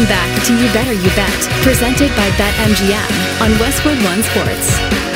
Welcome back to You Better You Bet, presented by BetMGM on Westwood One Sports.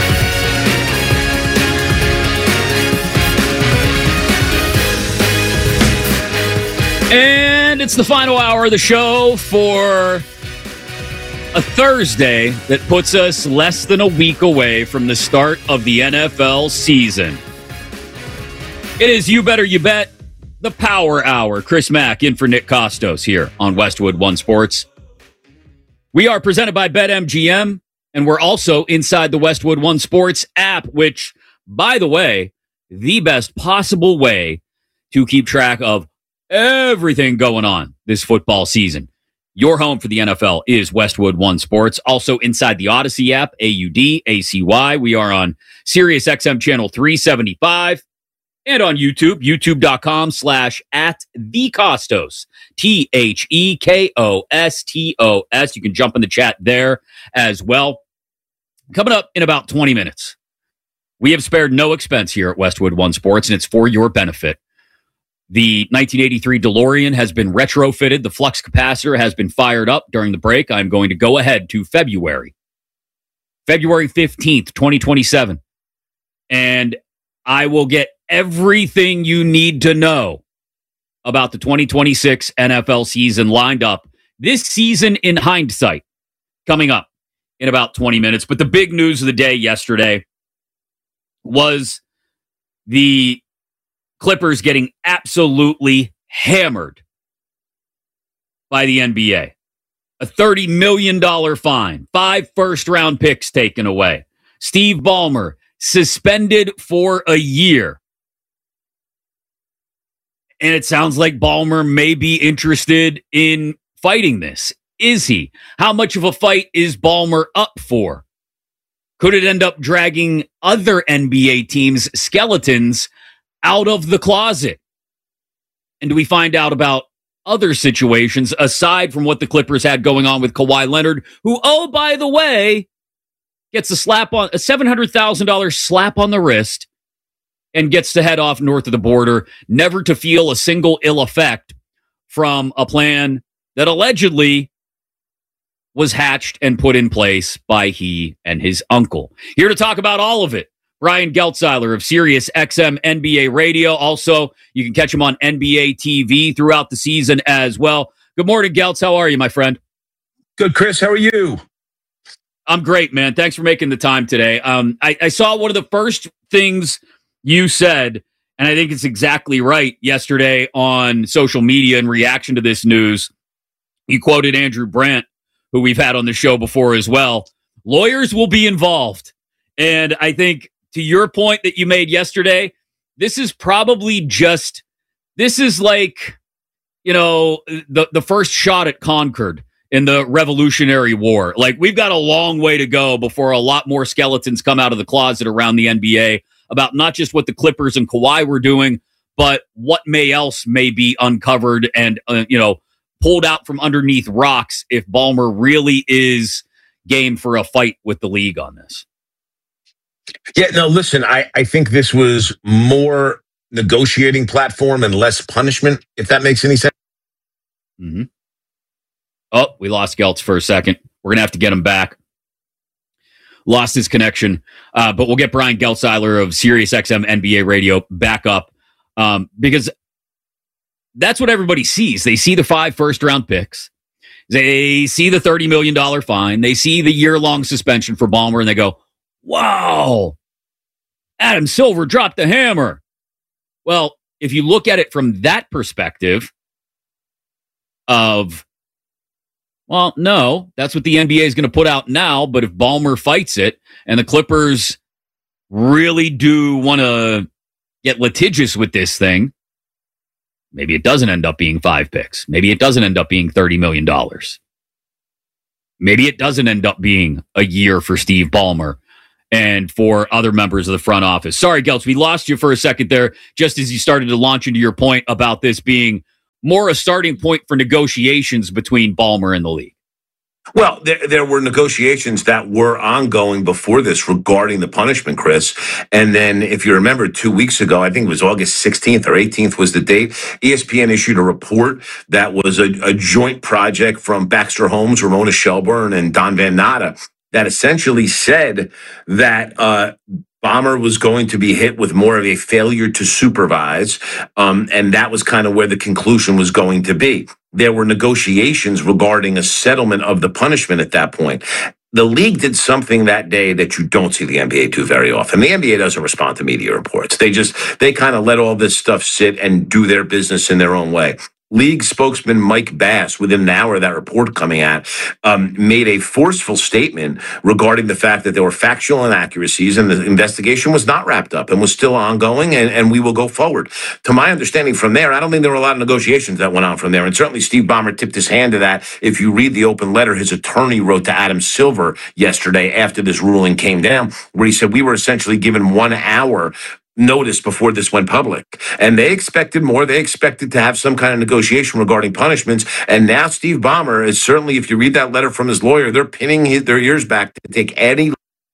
And it's the final hour of the show for a Thursday that puts us less than a week away from the start of the NFL season. It is You Better You Bet, the Power Hour. Chris Mack in for Nick Costos here on Westwood One Sports. We are presented by BetMGM, and we're also inside the Westwood One Sports app, which, by the way, the best possible way to keep track of everything going on this football season. Your home for the NFL is Westwood One Sports. Also inside the Odyssey app, AUDACY. We are on Sirius XM channel 375 and on YouTube, youtube.com/@thecostos. THEKOSTOS. You can jump in the chat there as well. Coming up in about 20 minutes, we have spared no expense here at Westwood One Sports, and it's for your benefit. The 1983 DeLorean has been retrofitted. The flux capacitor has been fired up during the break. I'm going to go ahead to February 15th, 2027. And I will get everything you need to know about the 2026 NFL season lined up. This season in hindsight, coming up in about 20 minutes. But the big news of the day yesterday was the Clippers getting absolutely hammered by the NBA. A $30 million fine, 5 first-round picks taken away. Steve Ballmer suspended for a year. And it sounds like Ballmer may be interested in fighting this. Is he? How much of a fight is Ballmer up for? Could it end up dragging other NBA teams' skeletons out of the closet? And do we find out about other situations aside from what the Clippers had going on with Kawhi Leonard, who, oh, by the way, gets a $700,000 slap on the wrist and gets to head off north of the border, never to feel a single ill effect from a plan that allegedly was hatched and put in place by he and his uncle. Here to talk about all of it, Brian Geltzeiler of Sirius XM NBA Radio. Also, you can catch him on NBA TV throughout the season as well. Good morning, Geltz. How are you, my friend? Good, Chris. How are you? I'm great, man. Thanks for making the time today. I saw one of the first things you said, and I think it's exactly right, yesterday on social media in reaction to this news. You quoted Andrew Brandt, who we've had on the show before as well. Lawyers will be involved. And I think, to your point that you made yesterday, this is probably just, this is like, you know, the first shot at Concord in the Revolutionary War. Like, we've got a long way to go before a lot more skeletons come out of the closet around the NBA about not just what the Clippers and Kawhi were doing, but what else may be uncovered and, pulled out from underneath rocks if Ballmer really is game for a fight with the league on this. Yeah, no, listen, I think this was more negotiating platform and less punishment, if that makes any sense. Mm-hmm. Oh, we lost Geltz for a second. We're going to have to get him back. Lost his connection, but we'll get Brian Geltzeiler of Sirius XM NBA Radio back up because that's what everybody sees. They see the 5 first-round picks. They see the $30 million fine. They see the year-long suspension for Ballmer, and they go, wow, Adam Silver dropped the hammer. Well, if you look at it from that perspective of, well, no, that's what the NBA is going to put out now, but if Ballmer fights it and the Clippers really do want to get litigious with this thing, maybe it doesn't end up being 5 picks. Maybe it doesn't end up being $30 million. Maybe it doesn't end up being a year for Steve Ballmer and for other members of the front office. Sorry, Geltz, we lost you for a second there, just as you started to launch into your point about this being more a starting point for negotiations between Ballmer and the league. Well, there were negotiations that were ongoing before this regarding the punishment, Chris. And then, if you remember, 2 weeks ago, I think it was August 16th or 18th was the date, ESPN issued a report that was a joint project from Baxter Holmes, Ramona Shelburne, and Don Van Natta that essentially said that Ballmer was going to be hit with more of a failure to supervise. And that was kind of where the conclusion was going to be. There were negotiations regarding a settlement of the punishment at that point. The league did something that day that you don't see the NBA do very often. The NBA doesn't respond to media reports. They kind of let all this stuff sit and do their business in their own way. League spokesman Mike Bass, within an hour of that report coming out, made a forceful statement regarding the fact that there were factual inaccuracies and the investigation was not wrapped up and was still ongoing, and we will go forward. To my understanding from there, I don't think there were a lot of negotiations that went on from there, and certainly Steve Ballmer tipped his hand to that. If you read the open letter his attorney wrote to Adam Silver yesterday after this ruling came down, where he said we were essentially given 1 hour notice before this went public. And they expected more. They expected to have some kind of negotiation regarding punishments. And now Steve Ballmer is certainly, if you read that letter from his lawyer, they're pinning their ears back to take any.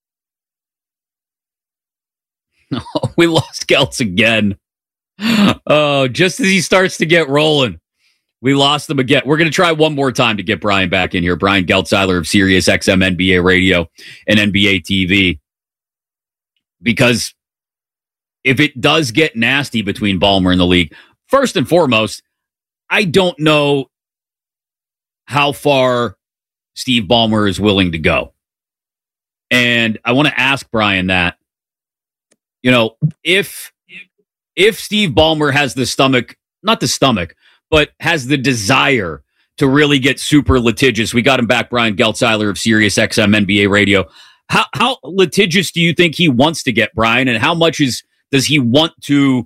We lost Geltz again. Oh, just as he starts to get rolling, we lost them again. We're going to try one more time to get Brian back in here. Brian Geltzeiler of Sirius XM NBA Radio and NBA TV. Because if it does get nasty between Ballmer and the league, first and foremost, I don't know how far Steve Ballmer is willing to go. And I want to ask Brian that, if Steve Ballmer has the stomach, not the stomach, but has the desire to really get super litigious. We got him back, Brian Geltzeiler of Sirius XM NBA Radio. How litigious do you think he wants to get, Brian? And how much does he want to,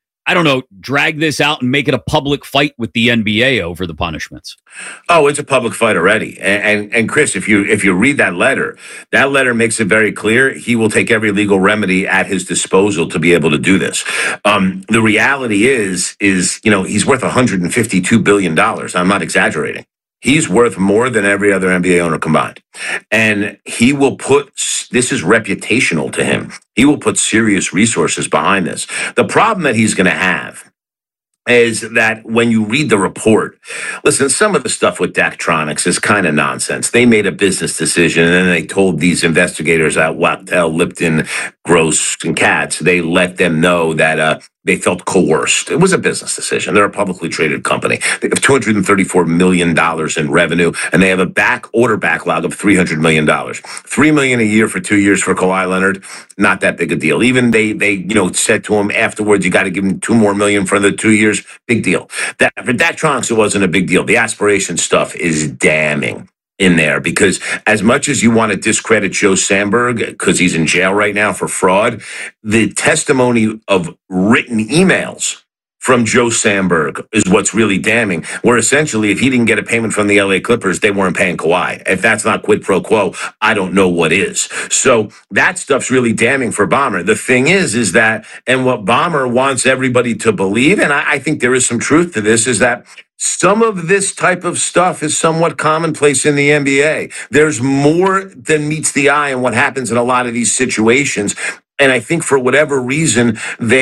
drag this out and make it a public fight with the NBA over the punishments? Oh, it's a public fight already. And Chris, if you read that letter makes it very clear he will take every legal remedy at his disposal to be able to do this. The reality is he's worth $152 billion. I'm not exaggerating. He's worth more than every other NBA owner combined. And he will this is reputational to him. He will put serious resources behind this. The problem that he's going to have is that when you read the report, listen, some of the stuff with Daktronics is kind of nonsense. They made a business decision and then they told these investigators at Wachtell, Lipton, Gross, and Katz, they let them know that they felt coerced. It was a business decision. They're a publicly traded company. They have $234 million in revenue, and they have a order backlog of $300 million. $3 million a year for 2 years for Kawhi Leonard, not that big a deal. Even they said to him afterwards, you got to give him $2 more million for the 2 years. Big deal. For Daktronics, it wasn't a big deal. The aspiration stuff is damning in there, because as much as you want to discredit Joe Sandberg because he's in jail right now for fraud, the testimony of written emails from Joe Sandberg is what's really damning, where essentially if he didn't get a payment from the LA Clippers, they weren't paying Kawhi. If that's not quid pro quo, I don't know what is. So that stuff's really damning for Ballmer. The thing is that, and what Ballmer wants everybody to believe, and I think there is some truth to this, is that some of this type of stuff is somewhat commonplace in the NBA. There's more than meets the eye in what happens in a lot of these situations. And I think for whatever reason,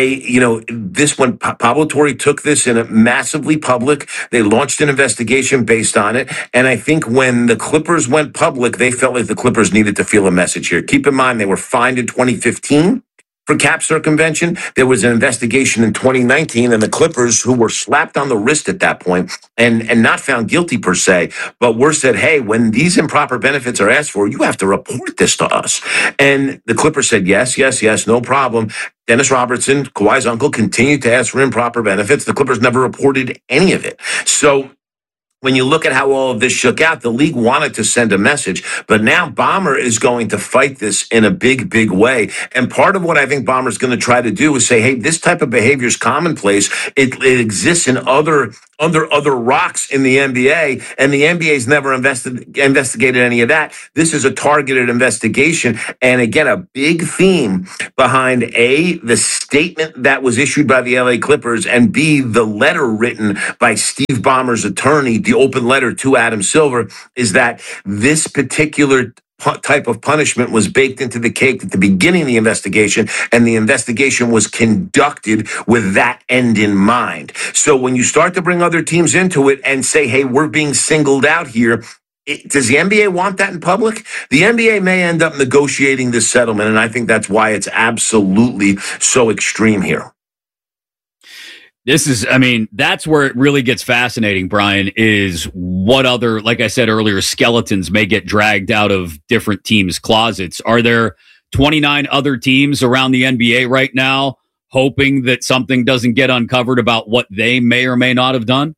this one, Pablo Torre took this in a massively public. They launched an investigation based on it. And I think when the Clippers went public, they felt like the Clippers needed to feel a message here. Keep in mind, they were fined in 2015. For cap circumvention. There was an investigation in 2019, and the Clippers, who were slapped on the wrist at that point and not found guilty per se, but were said, hey, when these improper benefits are asked for, you have to report this to us. And the Clippers said, yes, no problem. Dennis Robertson, Kawhi's uncle, continued to ask for improper benefits. The Clippers never reported any of it. So when you look at how all of this shook out, the league wanted to send a message, but now Ballmer is going to fight this in a big, big way. And part of what I think Ballmer is going to try to do is say, hey, this type of behavior is commonplace. It exists in other under other rocks in the NBA, and the NBA's never investigated any of that. This is a targeted investigation. And again, a big theme behind A, the statement that was issued by the LA Clippers, and B, the letter written by Steve Ballmer's attorney, the open letter to Adam Silver, is that this particular type of punishment was baked into the cake at the beginning of the investigation, and the investigation was conducted with that end in mind. So when you start to bring other teams into it and say, hey, we're being singled out here, does the NBA want that in public? The NBA may end up negotiating this settlement, and I think that's why it's absolutely so extreme here. That's where it really gets fascinating, Brian, is what other, like I said earlier, skeletons may get dragged out of different teams' closets. Are there 29 other teams around the NBA right now hoping that something doesn't get uncovered about what they may or may not have done?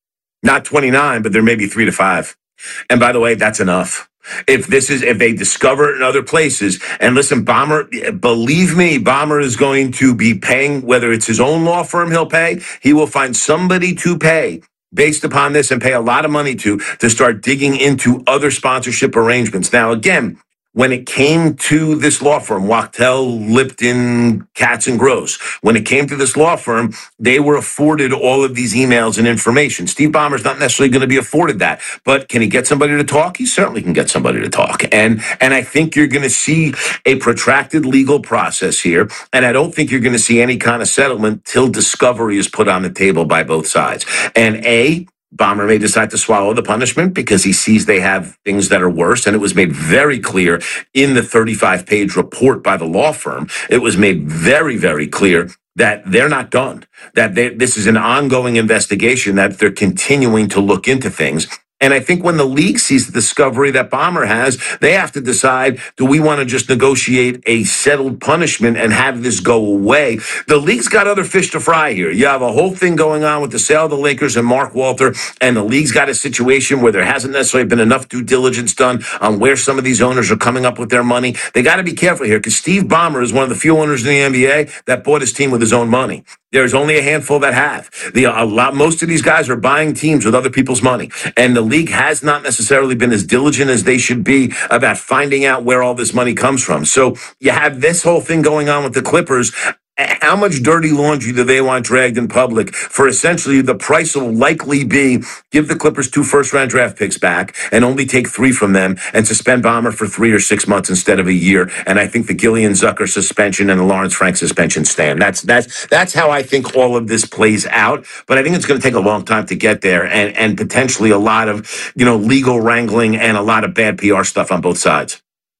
Not 29, but there may be 3 to 5. And by the way, that's enough. If they discover it in other places, and listen, Ballmer, believe me, Ballmer is going to be paying, whether it's his own law firm he'll pay, he will find somebody to pay based upon this and pay a lot of money to start digging into other sponsorship arrangements. Now, again, when it came to this law firm, Wachtell, Lipton, Katz and Gross, when it came to this law firm, they were afforded all of these emails and information. Steve Ballmer's not necessarily going to be afforded that, but can he get somebody to talk? He certainly can get somebody to talk. And I think you're going to see a protracted legal process here, and I don't think you're going to see any kind of settlement till discovery is put on the table by both sides. And Ballmer may decide to swallow the punishment because he sees they have things that are worse. And it was made very clear in the 35-page report by the law firm. It was made very, very clear that they're not done, that this is an ongoing investigation, that they're continuing to look into things. And I think when the league sees the discovery that Ballmer has, they have to decide, do we want to just negotiate a settled punishment and have this go away? The league's got other fish to fry here. You have a whole thing going on with the sale of the Lakers and Mark Walter, and the league's got a situation where there hasn't necessarily been enough due diligence done on where some of these owners are coming up with their money. They got to be careful here because Steve Ballmer is one of the few owners in the NBA that bought his team with his own money. There's only a handful that have. Most of these guys are buying teams with other people's money. And the league has not necessarily been as diligent as they should be about finding out where all this money comes from. So you have this whole thing going on with the Clippers. How much dirty laundry do they want dragged in public for essentially the price will likely be give the Clippers 2 first-round draft picks back and only take 3 from them and suspend Ballmer for 3 or 6 months instead of a year. And I think the Gillian Zucker suspension and the Lawrence Frank suspension stand. That's how I think all of this plays out. But I think it's going to take a long time to get there and potentially a lot of, legal wrangling and a lot of bad PR stuff on both sides.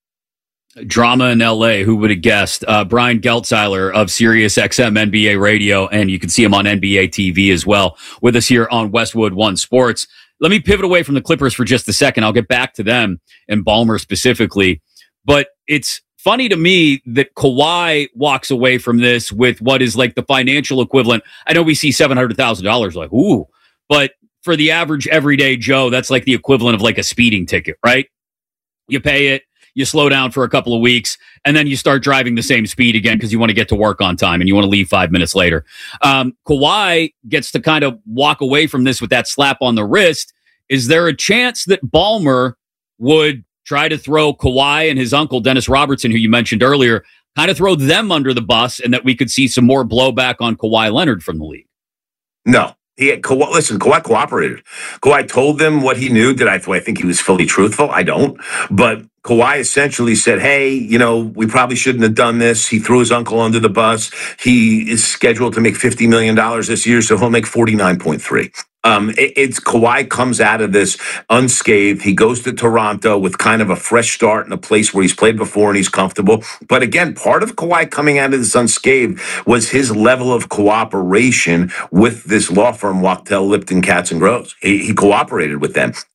Drama in LA, who would have guessed? Brian Geltzeiler of SiriusXM NBA Radio, and you can see him on NBA TV as well, with us here on Westwood One Sports. Let me pivot away from the Clippers for just a second. I'll get back to them and Ballmer specifically. But it's funny to me that Kawhi walks away from this with what is like the financial equivalent. I know we see $700,000 like, ooh, but for the average everyday Joe, that's like the equivalent of like a speeding ticket, right? You pay it. You slow down for a couple of weeks, and then you start driving the same speed again because you want to get to work on time and you want to leave 5 minutes later. Kawhi gets to kind of walk away from this with that slap on the wrist. Is there a chance that Ballmer would try to throw Kawhi and his uncle, Dennis Robertson, who you mentioned earlier, kind of throw them under the bus and that we could see some more blowback on Kawhi Leonard from the league? No. Kawhi cooperated. Kawhi told them what he knew. Do I think he was fully truthful? I don't. But Kawhi essentially said, hey, we probably shouldn't have done this. He threw his uncle under the bus. He is scheduled to make $50 million this year, so he'll make 49.3. It's Kawhi comes out of this unscathed. He goes to Toronto with kind of a fresh start in a place where he's played before and he's comfortable. But again, part of Kawhi coming out of this unscathed was his level of cooperation with this law firm, Wachtell, Lipton, Katz and Gross. He cooperated with them.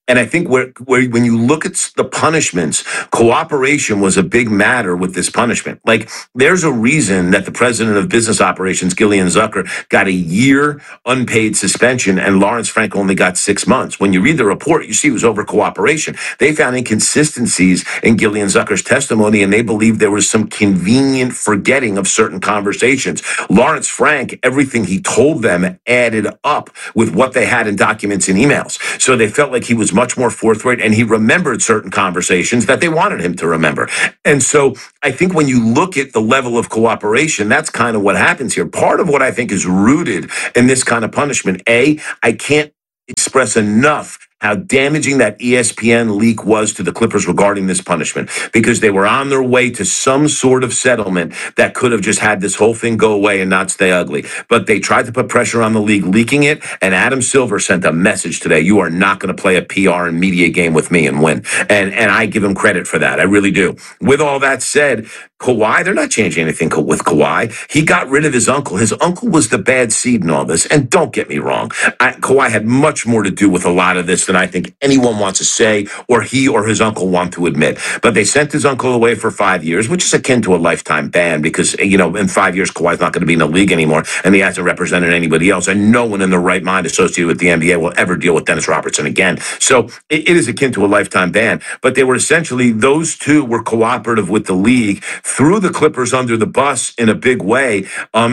And I think where when you look at the punishments, cooperation was a big matter with this punishment. Like, there's a reason that the president of business operations, Gillian Zucker, got a year unpaid suspension and Lawrence Frank only got 6 months. When you read the report, you see it was over cooperation. They found inconsistencies in Gillian Zucker's testimony, and they believe there was some convenient forgetting of certain conversations. Lawrence Frank, everything he told them added up with what they had in documents and emails. So they felt like he was much more forthright, and he remembered certain conversations that they wanted him to remember. And so I think when you look at the level of cooperation, that's kind of what happens here. Part of what I think is rooted in this kind of punishment, I can't express enough how damaging that ESPN leak was to the Clippers regarding this punishment, because they were on their way to some sort of settlement that could have just had this whole thing go away and not stay ugly. But they tried to put pressure on the league, leaking it, and Adam Silver sent a message today: you are not going to play a PR and media game with me and win. And I give him credit for that. I really do. With all that said, Kawhi, they're not changing anything with Kawhi. He got rid of his uncle. His uncle was the bad seed in all this. And don't get me wrong, Kawhi had much more to do with a lot of this than I think anyone wants to say, or he or his uncle want to admit. But they sent his uncle away for 5 years, which is akin to a lifetime ban, because, in 5 years, Kawhi's not going to be in the league anymore, and he hasn't represented anybody else. And no one in their right mind associated with the NBA will ever deal with Dennis Robertson again. So it is akin to a lifetime ban. But they were essentially, those two were cooperative with the league, threw the Clippers under the bus in a big way.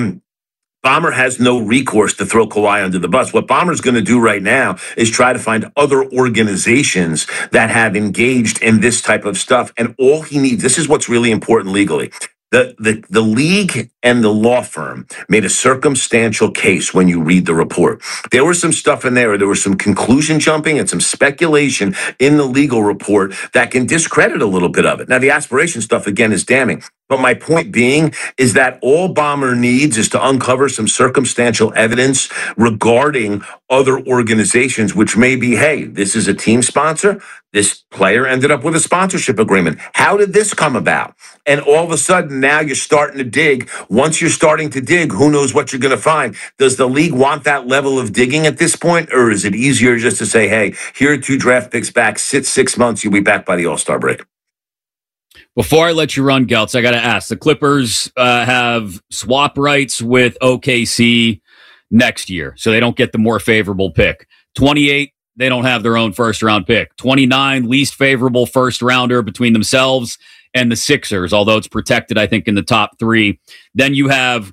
Bomber has no recourse to throw Kawhi under the bus. What Bomber's going to do right now is try to find other organizations that have engaged in this type of stuff. And all he needs, this is what's really important legally. The league and the law firm made a circumstantial case when you read the report. There was some stuff in there. There was some conclusion jumping and some speculation in the legal report that can discredit a little bit of it. Now, the aspiration stuff, again, is damning. But my point being is that all Bomber needs is to uncover some circumstantial evidence regarding other organizations, which may be, hey, this is a team sponsor. This player ended up with a sponsorship agreement. How did this come about? And all of a sudden, now you're starting to dig. Once you're starting to dig, who knows what you're going to find? Does the league want that level of digging at this point? Or is it easier just to say, hey, here are 2 draft picks back, sit 6 months, you'll be back by the All-Star break? Before I let you run, Geltz, I got to ask. The Clippers have swap rights with OKC next year, so they don't get the more favorable pick. 28, they don't have their own first-round pick. 29, least favorable first-rounder between themselves and the Sixers, although it's protected, I think, in the top 3. Then you have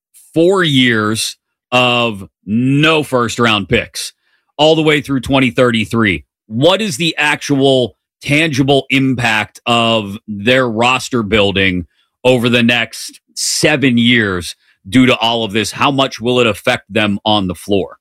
4 years of no first-round picks all the way through 2033. What is the actual tangible impact of their roster building over the next 7 years due to all of this? How much will it affect them on the floor?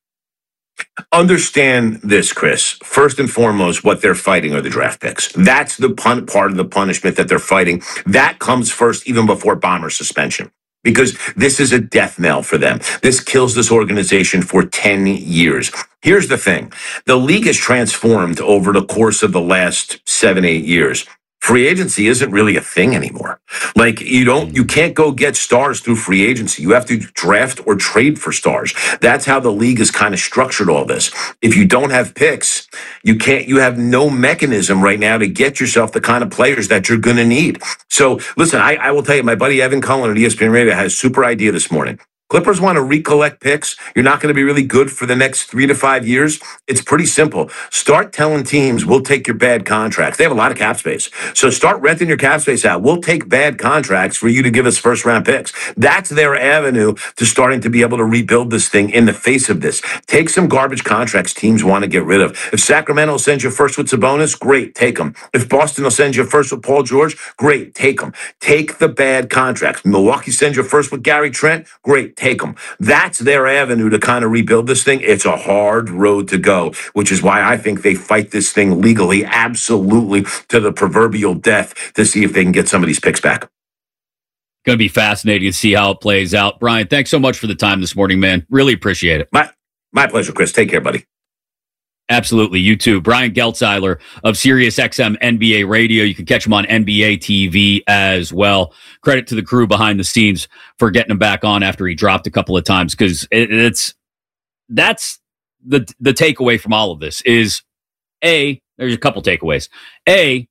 Understand this, Chris. First and foremost, what they're fighting are the draft picks. That's the part of the punishment that they're fighting. That comes first, even before Bomber suspension, because this is a death knell for them. This kills this organization for 10 years. Here's the thing. The league has transformed over the course of the last 7-8 years. Free agency isn't really a thing anymore. Like, you can't go get stars through free agency. You have to draft or trade for stars. That's how the league has kind of structured all this. If you don't have picks, you have no mechanism right now to get yourself the kind of players that you're going to need. So listen, I will tell you, my buddy Evan Cullen at ESPN Radio had a super idea this morning. Clippers want to recollect picks. You're not going to be really good for the next 3 to 5 years. It's pretty simple. Start telling teams, we'll take your bad contracts. They have a lot of cap space. So start renting your cap space out. We'll take bad contracts for you to give us first round picks. That's their avenue to starting to be able to rebuild this thing in the face of this. Take some garbage contracts teams want to get rid of. If Sacramento sends you first with Sabonis, great, take them. If Boston will send you first with Paul George, great, take them. Take the bad contracts. Milwaukee sends you first with Gary Trent, great, take them. That's their avenue to kind of rebuild this thing. It's a hard road to go, which is why I think they fight this thing legally, absolutely to the proverbial death, to see if they can get some of these picks back. Going to be fascinating to see how it plays out. Brian, thanks so much for the time this morning, man. Really appreciate it. My pleasure, Chris. Take care, buddy. Absolutely. You too. Brian Geltzeiler of SiriusXM NBA Radio. You can catch him on NBA TV as well. Credit to the crew behind the scenes for getting him back on after he dropped a couple of times, because that's the takeaway from all of this is There's a couple takeaways. A,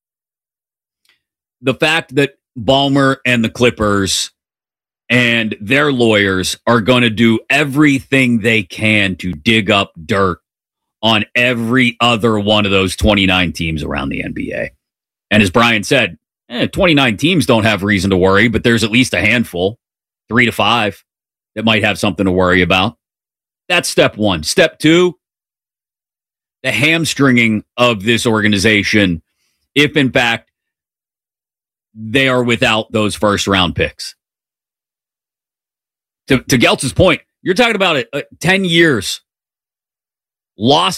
the fact that Ballmer and the Clippers and their lawyers are going to do everything they can to dig up dirt on every other one of those 29 teams around the NBA. And as Brian said, 29 teams don't have reason to worry, but there's at least a handful, 3 to 5, that might have something to worry about. That's step one. Step two, the hamstringing of this organization, if in fact they are without those first round picks. To Geltz's point, you're talking about 10 years lost